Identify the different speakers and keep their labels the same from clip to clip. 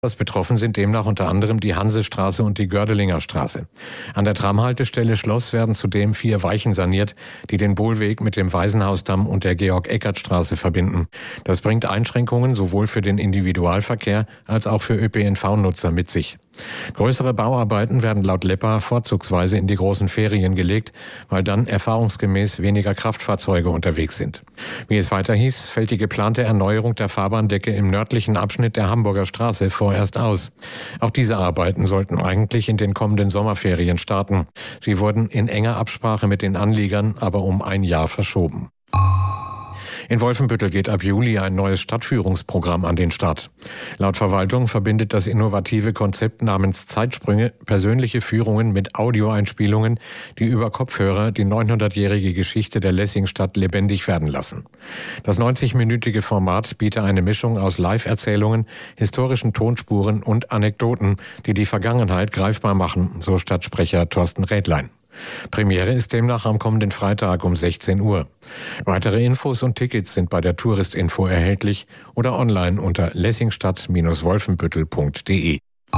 Speaker 1: Betroffen sind demnach unter anderem die Hansestraße und die Gördelinger Straße. An der Tramhaltestelle Schloss werden zudem 4 Weichen saniert, die den Bohlweg mit dem Waisenhausdamm und der Georg-Eckert-Straße verbinden. Das bringt Einschränkungen sowohl für den Individualverkehr als auch für ÖPNV-Nutzer mit sich. Größere Bauarbeiten werden laut LEPA vorzugsweise in die großen Ferien gelegt, weil dann erfahrungsgemäß weniger Kraftfahrzeuge unterwegs sind. Wie es weiter hieß, fällt die geplante Erneuerung der Fahrbahndecke im nördlichen Abschnitt der Hamburger Straße vorerst aus. Auch diese Arbeiten sollten eigentlich in den kommenden Sommerferien starten. Sie wurden in enger Absprache mit den Anliegern aber um ein Jahr verschoben. In Wolfenbüttel geht ab Juli ein neues Stadtführungsprogramm an den Start. Laut Verwaltung verbindet das innovative Konzept namens Zeitsprünge persönliche Führungen mit Audioeinspielungen, die über Kopfhörer die 900-jährige Geschichte der Lessingstadt lebendig werden lassen. Das 90-minütige Format biete eine Mischung aus Live-Erzählungen, historischen Tonspuren und Anekdoten, die die Vergangenheit greifbar machen, so Stadtsprecher Thorsten Rädlein. Premiere ist demnach am kommenden Freitag um 16 Uhr. Weitere Infos und Tickets sind bei der Touristinfo erhältlich oder online unter lessingstadt-wolfenbüttel.de.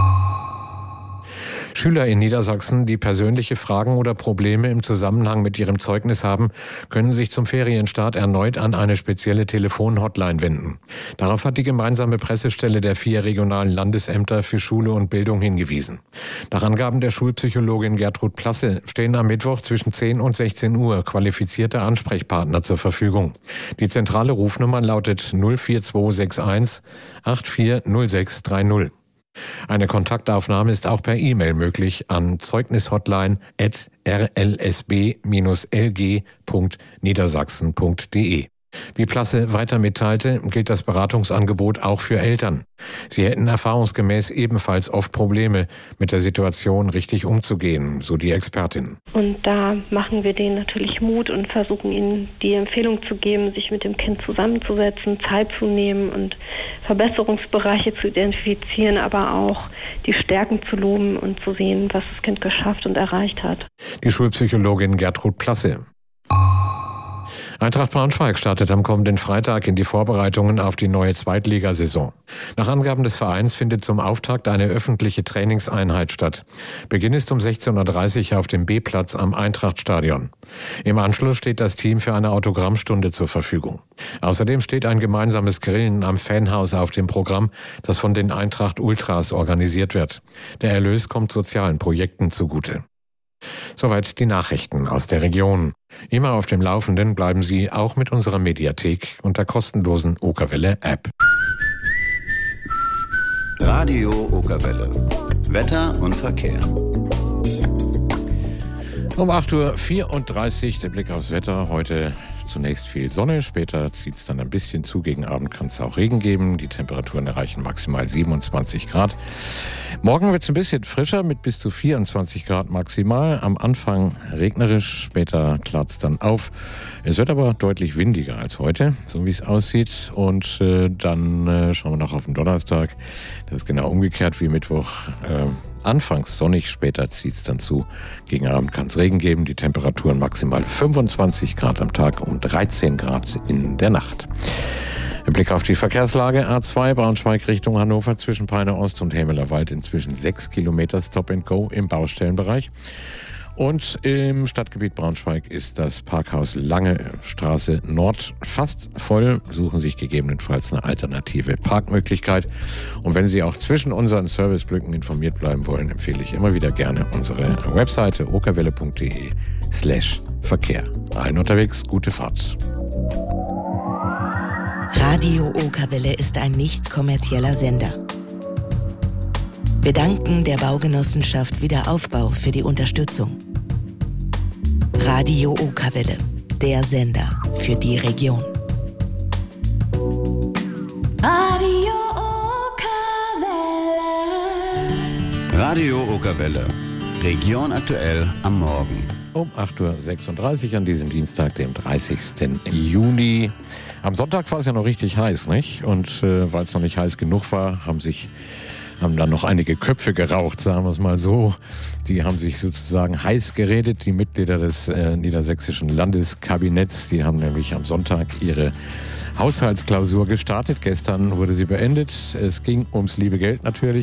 Speaker 1: Schüler in Niedersachsen, die persönliche Fragen oder Probleme im Zusammenhang mit ihrem Zeugnis haben, können sich zum Ferienstart erneut an eine spezielle Telefonhotline wenden. Darauf hat die gemeinsame Pressestelle der 4 regionalen Landesämter für Schule und Bildung hingewiesen. Nach Angaben der Schulpsychologin Gertrud Plasse stehen am Mittwoch zwischen 10 und 16 Uhr qualifizierte Ansprechpartner zur Verfügung. Die zentrale Rufnummer lautet 04261 840630. Eine Kontaktaufnahme ist auch per E-Mail möglich an zeugnishotline@rlsb-lg.niedersachsen.de. Wie Plasse weiter mitteilte, gilt das Beratungsangebot auch für Eltern. Sie hätten erfahrungsgemäß ebenfalls oft Probleme, mit der Situation richtig umzugehen, so die Expertin.
Speaker 2: Und da machen wir denen natürlich Mut und versuchen ihnen die Empfehlung zu geben, sich mit dem Kind zusammenzusetzen, Zeit zu nehmen und Verbesserungsbereiche zu identifizieren, aber auch die Stärken zu loben und zu sehen, was das Kind geschafft und erreicht hat.
Speaker 1: Die Schulpsychologin Gertrud Plasse. Eintracht Braunschweig startet am kommenden Freitag in die Vorbereitungen auf die neue Zweitligasaison. Nach Angaben des Vereins findet zum Auftakt eine öffentliche Trainingseinheit statt. Beginn ist um 16:30 Uhr auf dem B-Platz am Eintrachtstadion. Im Anschluss steht das Team für eine Autogrammstunde zur Verfügung. Außerdem steht ein gemeinsames Grillen am Fanhaus auf dem Programm, das von den Eintracht Ultras organisiert wird. Der Erlös kommt sozialen Projekten zugute. Soweit die Nachrichten aus der Region. Immer auf dem Laufenden bleiben Sie auch mit unserer Mediathek und der kostenlosen Okerwelle-App.
Speaker 3: Radio Okerwelle. Wetter und Verkehr.
Speaker 1: Um 8:34 Uhr der Blick aufs Wetter. Heute zunächst viel Sonne, später zieht es dann ein bisschen zu. Gegen Abend kann es auch Regen geben. Die Temperaturen erreichen maximal 27 Grad. Morgen wird es ein bisschen frischer mit bis zu 24 Grad maximal. Am Anfang regnerisch, später klart es dann auf. Es wird aber deutlich windiger als heute, so wie es aussieht. Und dann schauen wir noch auf den Donnerstag. Das ist genau umgekehrt wie Mittwoch. Anfangs sonnig, später zieht es dann zu. Gegen Abend kann es Regen geben. Die Temperaturen maximal 25 Grad am Tag und 13 Grad in der Nacht. Ein Blick auf die Verkehrslage. A2 Braunschweig Richtung Hannover zwischen Peine Ost und Hämelerwald inzwischen 6 Kilometer Stop and Go im Baustellenbereich. Und im Stadtgebiet Braunschweig ist das Parkhaus Lange Straße Nord fast voll. Suchen sich gegebenenfalls eine alternative Parkmöglichkeit. Und wenn Sie auch zwischen unseren Serviceblöcken informiert bleiben wollen, empfehle ich immer wieder gerne unsere Webseite okerwelle.de/Verkehr. Allen unterwegs, gute Fahrt.
Speaker 4: Radio Okerwelle ist ein nicht kommerzieller Sender. Wir danken der Baugenossenschaft Wiederaufbau für die Unterstützung. Radio Okerwelle, der Sender für die Region.
Speaker 5: Radio Okerwelle.
Speaker 3: Radio Okerwelle. Region aktuell am Morgen.
Speaker 1: Um 8:36 Uhr an diesem Dienstag, dem 30. Juni. Am Sonntag war es ja noch richtig heiß, nicht? Und weil es noch nicht heiß genug war, haben dann noch einige Köpfe geraucht, sagen wir es mal so. Die haben sich sozusagen heiß geredet, die Mitglieder des niedersächsischen Landeskabinetts. Die haben nämlich am Sonntag ihre Haushaltsklausur gestartet. Gestern wurde sie beendet. Es ging ums liebe Geld natürlich.